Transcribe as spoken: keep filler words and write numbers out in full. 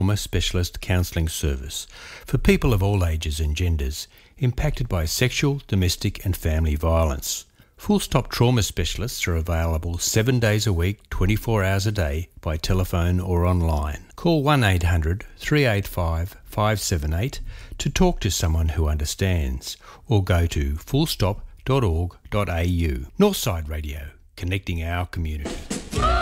Trauma Specialist Counselling Service for people of all ages and genders impacted by sexual, domestic and family violence. Full Stop Trauma Specialists are available seven days a week, twenty-four hours a day by telephone or online. Call one eight hundred, three eight five, five seven eight to talk to someone who understands, or go to full stop dot org dot a u. Northside Radio, connecting our community.